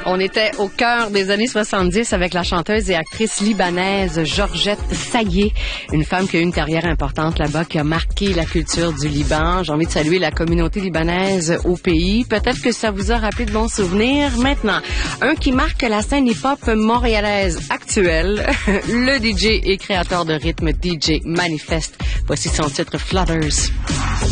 On était au cœur des années 70 avec la chanteuse et actrice libanaise Georgette Sayé, une femme qui a eu une carrière importante là-bas, qui a marqué la culture du Liban. J'ai envie de saluer la communauté libanaise au pays. Peut-être que ça vous a rappelé de bons souvenirs. Maintenant, un qui marque la scène hip-hop montréalaise actuelle, le DJ et créateur de rythme DJ Manifest. Voici son titre Flutters.